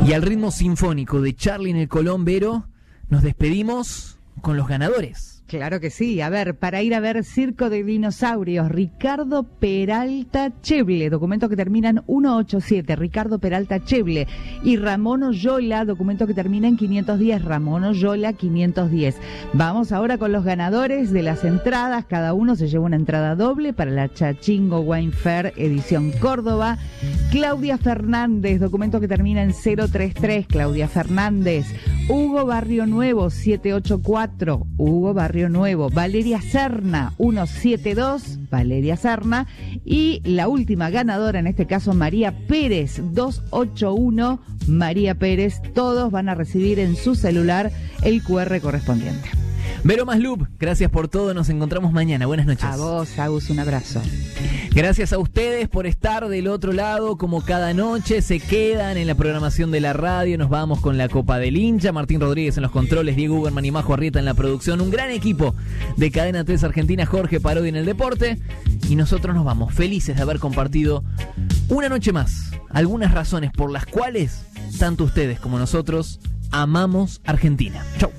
Y al ritmo sinfónico de Charly en el Colón, Vero, nos despedimos con los ganadores. Claro que sí. A ver, para ir a ver Circo de Dinosaurios, Ricardo Peralta Cheble, documentos que terminan 187, Ricardo Peralta Cheble. Y Ramón Oyola, documento que termina en 510, Ramón Oyola 510. Vamos ahora con los ganadores de las entradas. Cada uno se lleva una entrada doble para la Chachingo Wine Fair edición Córdoba. Claudia Fernández, documento que termina en 033, Claudia Fernández. Hugo Barrio Nuevo 784, Hugo Barrio Nuevo. Valeria Serna 172, Valeria Serna. Y la última ganadora, en este caso María Pérez 281, María Pérez. Todos van a recibir en su celular el QR correspondiente. Vero Maslub, gracias por todo, nos encontramos mañana. Buenas noches. A vos, Agus, un abrazo. Gracias a ustedes por estar del otro lado, como cada noche. Se quedan en la programación de la radio. Nos vamos con la Copa del Hincha. Martín Rodríguez en los controles, Diego Uberman y Majo Arrieta en la producción. Un gran equipo de Cadena 3 Argentina, Jorge Parodi en el deporte. Y nosotros nos vamos felices de haber compartido una noche más. Algunas razones por las cuales tanto ustedes como nosotros amamos Argentina. Chau.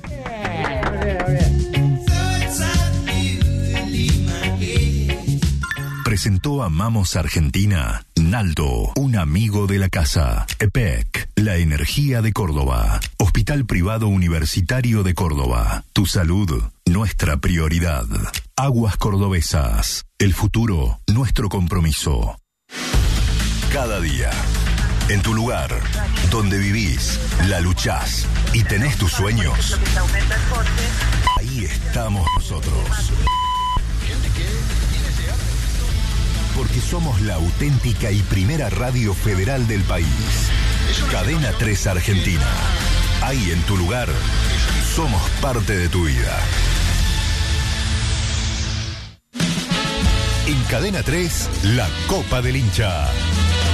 Presentó Amamos Argentina Naldo, un amigo de la casa. EPEC, la energía de Córdoba. Hospital Privado Universitario de Córdoba. Tu salud, nuestra prioridad. Aguas Cordobesas, el futuro, nuestro compromiso. Cada día, en tu lugar, donde vivís, la luchás y tenés tus sueños, ahí estamos nosotros. Porque somos la auténtica y primera radio federal del país. Cadena 3 Argentina. Ahí en tu lugar, somos parte de tu vida. En Cadena 3, la Copa del Hincha.